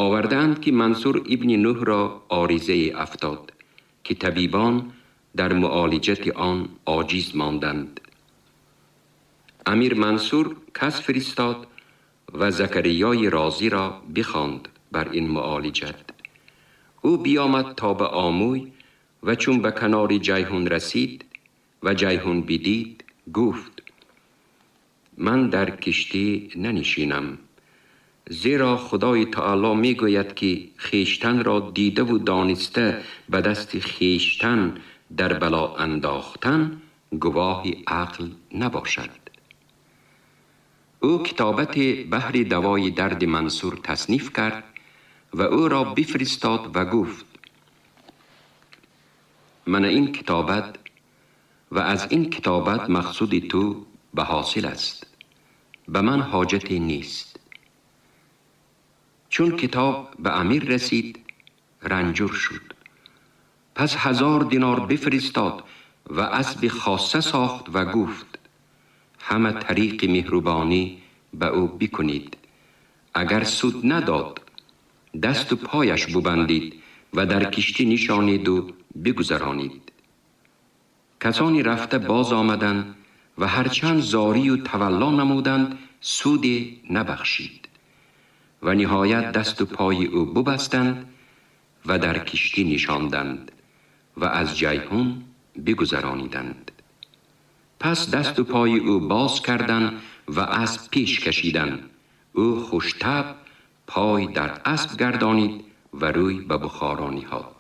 آوردند که منصور ابن نوح را عارضه افتاد که طبیبان در معالجت آن عاجز ماندند. امیر منصور کس فرستاد و زکریای رازی را بخواند بر این معالجت. او بیامد تا به آموی و چون به کنار جیحون رسید و جیحون بدید گفت: من در کشتی ننشینم، زیرا خدای تعالی می گوید که خیشتن را دیده و دانسته به دست خیشتن در بلا انداختن گواه عقل نباشد. او کتابت بحر دوای درد منصور تصنیف کرد و او را بفرستاد و گفت: من این کتابت و از این کتابت مقصود تو به حاصل است، به من حاجتی نیست. چون کتاب به امیر رسید رنجور شد، پس 1000 دینار بفرستاد و اسب خاصه ساخت و گفت: همه طریق مهربانی به او بکنید، اگر سود نداد دست و پایش ببندید و در کشتی نشانید و بگذرانید. کسانی رفته باز آمدند و هرچند زاری و تولا نمودند سودی نبخشید و نهایت دست و پای او ببستند و در کشتی نشاندند و از جیحون بگذرانیدند. پس دست و پای او باز کردند و اسب پیش کشیدند. او خوش‌طبع پای در اسب گردانید و روی به بخارا نهاد.